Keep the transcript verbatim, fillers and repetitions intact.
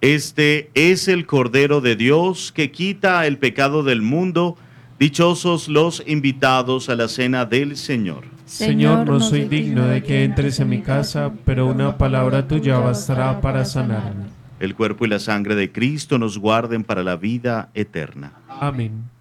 Este es el Cordero de Dios que quita el pecado del mundo. Dichosos los invitados a la cena del Señor. Señor, no soy digno de que entres en mi casa, pero una palabra tuya bastará para sanarme. El cuerpo y la sangre de Cristo nos guarden para la vida eterna. Amén.